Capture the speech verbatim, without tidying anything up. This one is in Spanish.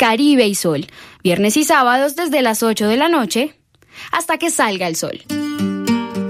Caribe y Sol, viernes y sábados desde las ocho de la noche hasta que salga el sol.